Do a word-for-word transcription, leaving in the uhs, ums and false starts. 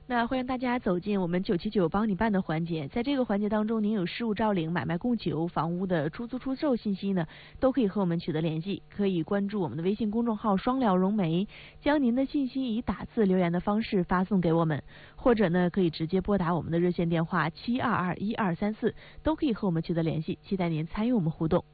那欢迎大家走进我们九七九帮你办的环节，在这个环节当中，您有事务招领、买卖供求、房屋的出租出售信息呢，都可以和我们取得联系。可以关注我们的微信公众号“双聊融媒”，将您的信息以打字留言的方式发送给我们，或者呢，可以直接拨打我们的热线电话七二二一二三四，都可以和我们取得联系。期待您参与我们互动。